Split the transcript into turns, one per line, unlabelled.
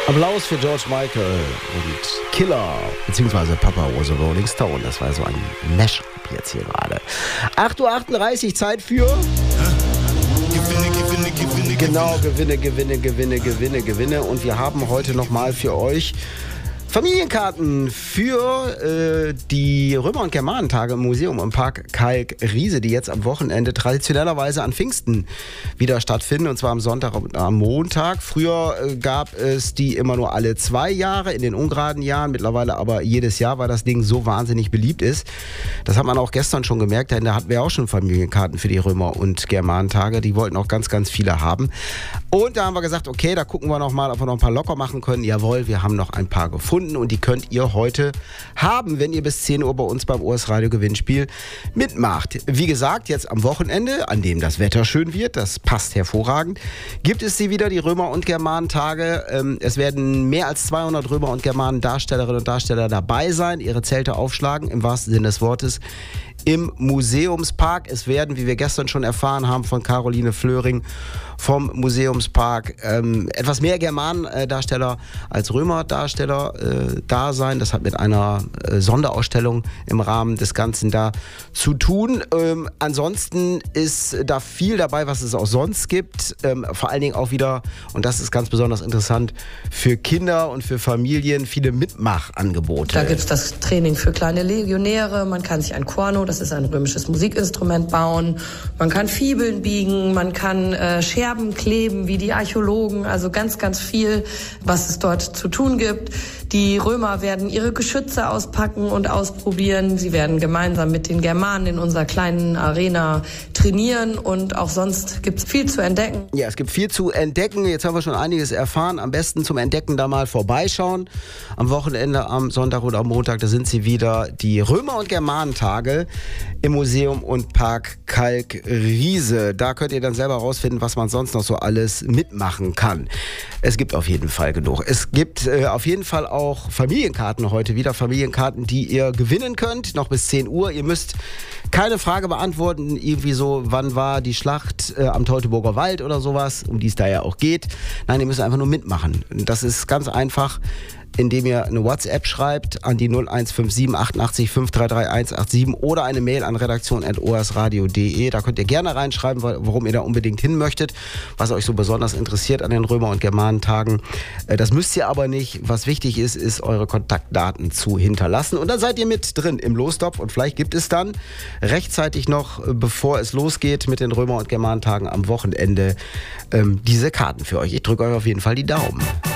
Applaus für George Michael und Killer, beziehungsweise Papa was a Rolling Stone. Das war so ein Mashup jetzt hier gerade. 8:38 Uhr, Zeit für... Genau, Gewinne. Und wir haben heute nochmal für euch Familienkarten für die Römer- und Germanentage im Museum im Park Kalk-Riese, die jetzt am Wochenende traditionellerweise an Pfingsten wieder stattfinden, und zwar am Sonntag und am Montag. Früher gab es die immer nur alle 2 Jahre, in den ungeraden Jahren, mittlerweile aber jedes Jahr, weil das Ding so wahnsinnig beliebt ist. Das hat man auch gestern schon gemerkt, denn da hatten wir auch schon Familienkarten für die Römer- und Germanentage. Die wollten auch ganz, ganz viele haben. Und da haben wir gesagt, okay, da gucken wir nochmal, ob wir noch ein paar locker machen können. Jawohl, wir haben noch ein paar gefunden. Und die könnt ihr heute haben, wenn ihr bis 10 Uhr bei uns beim OS Radio Gewinnspiel mitmacht. Wie gesagt, jetzt am Wochenende, an dem das Wetter schön wird, das passt hervorragend, gibt es sie wieder, die Römer- und Germanentage. Es werden mehr als 200 Römer- und Germanen-Darstellerinnen und Darsteller dabei sein, ihre Zelte aufschlagen, im wahrsten Sinne des Wortes, im Museumspark. Es werden, wie wir gestern schon erfahren haben von Caroline Flöring vom Museumspark, etwas mehr Germanendarsteller als Römerdarsteller da sein. Das hat mit einer Sonderausstellung im Rahmen des Ganzen da zu tun. Ansonsten ist da viel dabei, was es auch sonst gibt. Vor allen Dingen auch wieder, und das ist ganz besonders interessant, für Kinder und für Familien viele Mitmachangebote.
Da gibt es das Training für kleine Legionäre. Man kann sich ein Corno, das ist ein römisches Musikinstrument, bauen. Man kann Fibeln biegen, man kann Scherben kleben wie die Archäologen. Also ganz, ganz viel, was es dort zu tun gibt. Die Römer werden ihre Geschütze auspacken und ausprobieren. Sie werden gemeinsam mit den Germanen in unserer kleinen Arena trainieren, und auch sonst gibt es viel zu entdecken.
Ja, es gibt viel zu entdecken. Jetzt haben wir schon einiges erfahren. Am besten zum Entdecken da mal vorbeischauen. Am Wochenende, am Sonntag oder am Montag, da sind sie wieder, die Römer- und Germanentage im Museum und Park Kalk-Riese. Da könnt ihr dann selber rausfinden, was man sonst noch so alles mitmachen kann. Es gibt auf jeden Fall genug. Es gibt auf jeden Fall auch Familienkarten heute wieder. Familienkarten, die ihr gewinnen könnt, noch bis 10 Uhr. Ihr müsst keine Frage beantworten, irgendwie so, wann war die Schlacht am Teutoburger Wald oder sowas, um die es da ja auch geht. Nein, ihr müsst einfach nur mitmachen. Das ist ganz einfach, indem ihr eine WhatsApp schreibt an die 0157 88 533 187 oder eine Mail an redaktion@osradio.de. Da könnt ihr gerne reinschreiben, warum ihr da unbedingt hin möchtet, was euch so besonders interessiert an den Römer- und Germanentagen. Das müsst ihr aber nicht. Was wichtig ist, ist, eure Kontaktdaten zu hinterlassen. Und dann seid ihr mit drin im Lostopf, und vielleicht gibt es dann rechtzeitig noch, bevor es losgeht mit den Römer- und Germanentagen am Wochenende, diese Karten für euch. Ich drücke euch auf jeden Fall die Daumen.